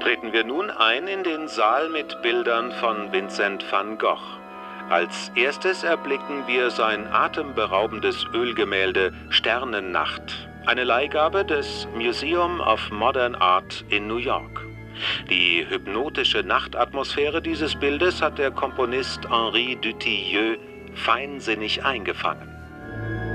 Treten wir nun ein in den Saal mit Bildern von Vincent van Gogh. Als erstes erblicken wir sein atemberaubendes Ölgemälde Sternennacht, eine Leihgabe des Museum of Modern Art in New York. Die hypnotische Nachtatmosphäre dieses Bildes hat der Komponist Henri Dutilleux feinsinnig eingefangen.